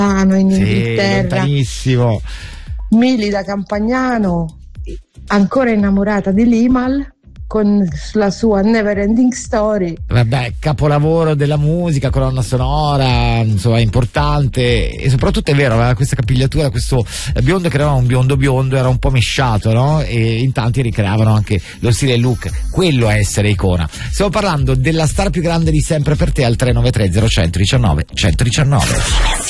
in Inghilterra, lontanissimo. Mili da Campagnano, ancora innamorata di Limal con la sua Never Ending Story. Vabbè, capolavoro della musica, colonna sonora, insomma, importante, e soprattutto è vero, aveva questa capigliatura, questo biondo che era un biondo, era un po' mesciato, no? E in tanti ricreavano anche lo stile e il look, quello è essere icona. Stiamo parlando della star più grande di sempre per te al 393 0119 119.